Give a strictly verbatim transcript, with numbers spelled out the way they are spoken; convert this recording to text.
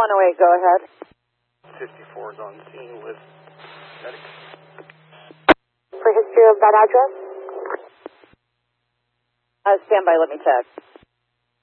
one oh eight, go ahead. fifty-four is on scene with medic. For history of that address? Uh, stand by, let me check.